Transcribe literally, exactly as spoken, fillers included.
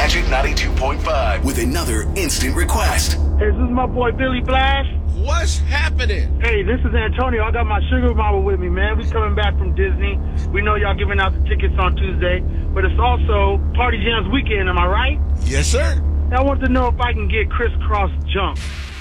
Magic ninety-two point five with another instant request. Hey, this is my boy Billy Blash. What's happening? Hey, this is Antonio. I got my sugar mama with me, man. We coming back from Disney. We know y'all giving out the tickets on Tuesday, but it's also Party Jams weekend, am I right? Yes, sir. I want to know if I can get crisscross jump.